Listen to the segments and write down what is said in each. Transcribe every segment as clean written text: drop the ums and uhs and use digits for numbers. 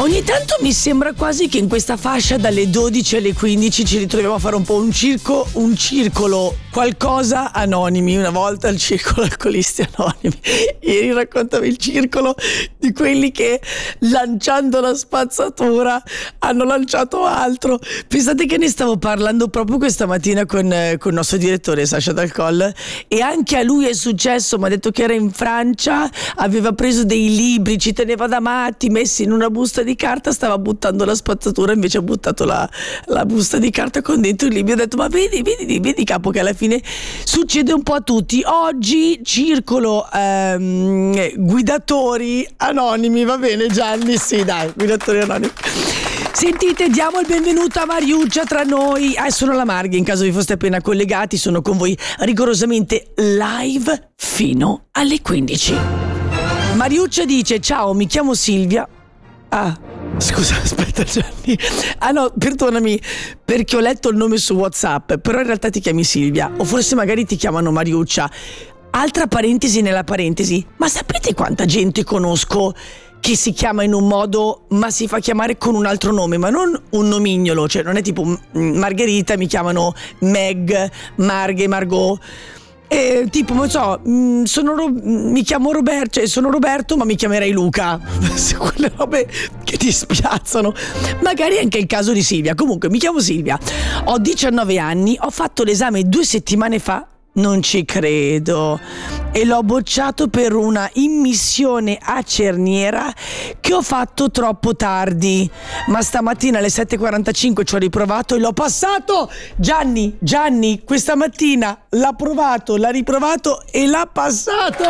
Ogni tanto mi sembra quasi che in questa fascia dalle 12 alle 15 ci ritroviamo a fare un po' un circolo, qualcosa anonimi. Una volta il circolo alcolisti anonimi, ieri raccontami il circolo di quelli che lanciando la spazzatura hanno lanciato altro. Pensate che ne stavo parlando proprio questa mattina con il nostro direttore Sasha Dalcol, e anche a lui è successo. Mi ha detto che era in Francia, aveva preso dei libri, ci teneva da matti, messi in una busta di carta, stava buttando la spazzatura, invece ha buttato la busta di carta con dentro i libri. Ho detto: ma vedi capo, che alla fine succede un po' a tutti. Oggi circolo guidatori anonimi, va bene Gianni? Sì, dai, guidatori anonimi. Sentite, diamo il benvenuto a Mariuccia tra noi. Sono la Marghe, in caso vi foste appena collegati, sono con voi rigorosamente live fino alle 15. Mariuccia dice: ciao, mi chiamo Silvia. Scusa, aspetta Gianni. No, perdonami, perché ho letto il nome su WhatsApp, però in realtà ti chiami Silvia, o forse magari ti chiamano Mariuccia. Altra parentesi nella parentesi: ma sapete quanta gente conosco che si chiama in un modo ma si fa chiamare con un altro nome, ma non un nomignolo, cioè non è tipo Margherita, mi chiamano Meg, Marghe, Margot. Tipo, non so, mi chiamo Roberto, cioè sono Roberto ma mi chiamerei Luca. Quelle robe che ti spiazzano. Magari anche il caso di Silvia. Comunque mi chiamo Silvia, ho 19 anni, ho fatto l'esame 2 settimane fa. Non ci credo. E l'ho bocciato per una immissione a cerniera che ho fatto troppo tardi. Ma stamattina alle 7:45 ci ho riprovato e l'ho passato. Gianni, questa mattina l'ha provato, l'ha riprovato e l'ha passato.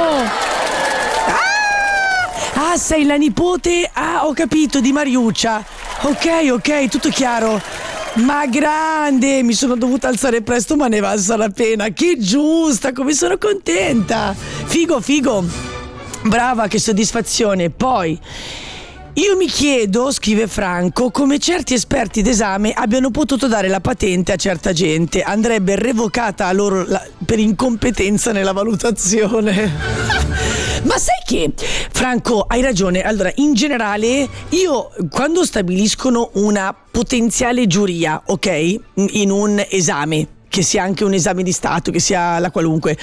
Sei la nipote? Ho capito, di Mariuccia. Ok, tutto chiaro. Ma grande, mi sono dovuta alzare presto, ma ne valsa la pena. Che giusta, come sono contenta. Figo. Brava, che soddisfazione. Poi io mi chiedo, scrive Franco, come certi esperti d'esame abbiano potuto dare la patente a certa gente. Andrebbe revocata a loro per incompetenza nella valutazione. Ma sai che, Franco, hai ragione. Allora, in generale, io quando stabiliscono una potenziale giuria, ok, in un esame, che sia anche un esame di Stato, che sia la qualunque,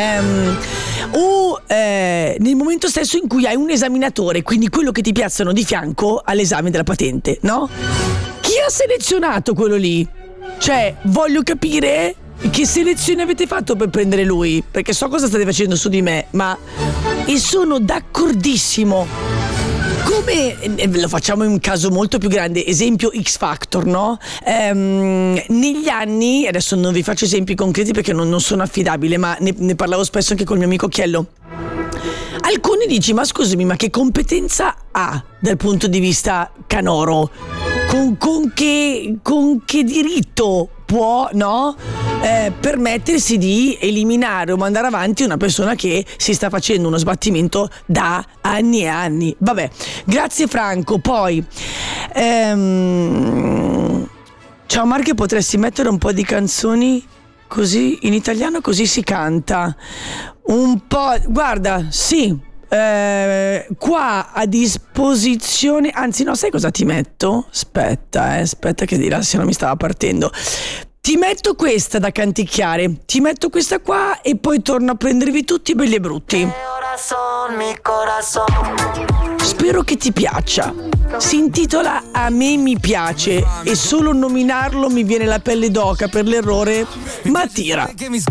nel momento stesso in cui hai un esaminatore, quindi quello che ti piazzano di fianco all'esame della patente, no? Chi ha selezionato quello lì? Cioè, voglio capire che selezione avete fatto per prendere lui, perché so cosa state facendo su di me, e sono d'accordissimo. Come lo facciamo in un caso molto più grande, esempio X Factor, no? Negli anni, adesso non vi faccio esempi concreti perché non sono affidabile, ma ne parlavo spesso anche col mio amico Chiello. Alcuni dici: ma scusami, ma che competenza ha dal punto di vista canoro? Con che diritto può, no? Permettersi di eliminare o mandare avanti una persona che si sta facendo uno sbattimento da anni e anni. Vabbè, grazie Franco. Poi ciao Marche, potresti mettere un po' di canzoni così in italiano, così si canta un po'. Guarda, sì, qua a disposizione, anzi no, sai cosa ti metto? Aspetta che dirà, se no mi stava partendo. Ti metto questa da canticchiare, ti metto questa qua e poi torno a prendervi tutti belli e brutti. Spero che ti piaccia. Si intitola A me mi piace e solo nominarlo mi viene la pelle d'oca per l'errore, ma tira.